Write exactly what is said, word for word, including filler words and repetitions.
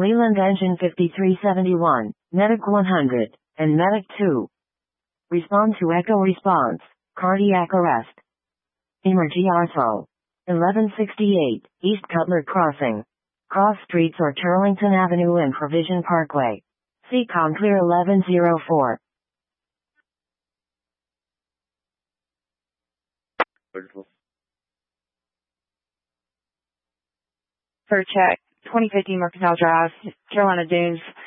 Leland engine fifty-three seventy-one, Medic one hundred, and Medic two. Respond to echo response, cardiac arrest. Emergy Arso. eleven sixty-eight, East Cutler Crossing. Cross streets or Turlington Avenue and Provision Parkway. C C O M clear eleven oh four. For check, twenty fifty Mercantile Drive, Carolina Dunes.